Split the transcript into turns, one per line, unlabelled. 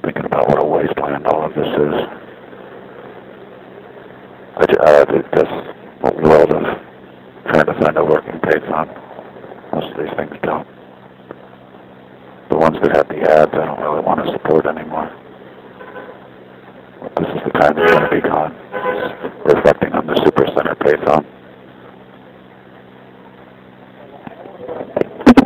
thinking about what a wasteland all of this is. I think that's the world of trying to find a working payphone. Most of these things don't. The ones that have the ads, I don't really want to support anymore. But this is the kind that's going to be gone. It's reflecting